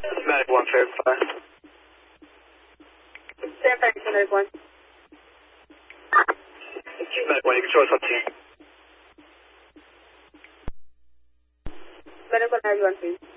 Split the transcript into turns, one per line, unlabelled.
Medic 135.
Stand back to Medic 1.
Medic 1, you control us up team.
Medic 1, how you on, please?